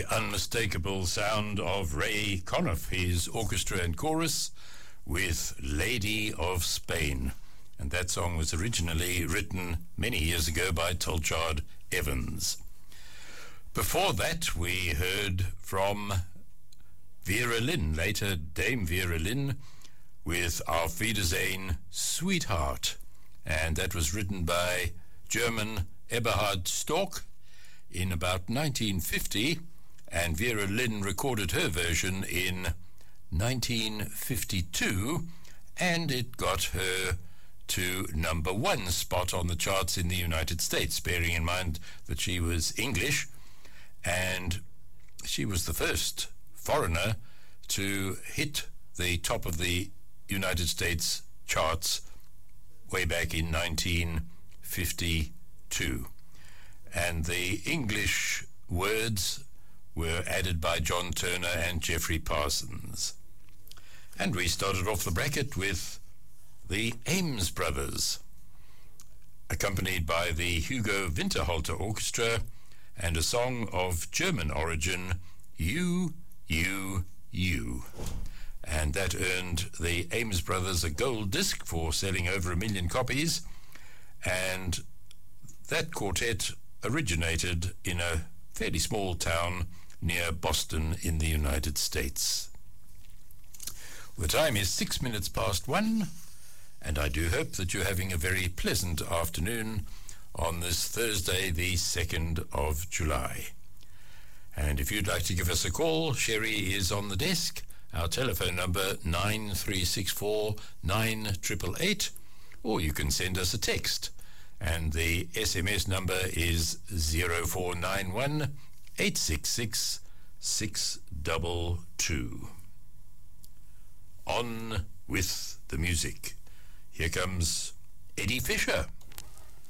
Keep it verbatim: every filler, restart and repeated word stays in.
unmistakable sound of Ray Conniff, his orchestra and chorus, with Lady of Spain. And that song was originally written many years ago by Tulchard Evans. Before that, we heard from Vera Lynn, later Dame Vera Lynn, with Auf Wiedersehen, Sweetheart. And that was written by German Eberhard Storck in about nineteen fifty, and Vera Lynn recorded her version in nineteen fifty-two, and it got her to number one spot on the charts in the United States, bearing in mind that she was English, and she was the first foreigner to hit the top of the United States charts way back in nineteen fifty-two. And the English words were added by John Turner and Geoffrey Parsons. And we started off the bracket with the Ames Brothers, accompanied by the Hugo Winterhalter Orchestra, and a song of German origin, You, You, You. And that earned the Ames Brothers a gold disc for selling over a million copies, and that quartet originated in a fairly small town near Boston in the United States. The time is six minutes past one, and I do hope that you're having a very pleasant afternoon on this Thursday, the second of July. And if you'd like to give us a call, Sherry is on the desk. Our telephone number nine three six four nine eight eight eight, or you can send us a text, and the S M S number is zero four nine one eight six six six two two. On with the music. Here comes Eddie Fisher.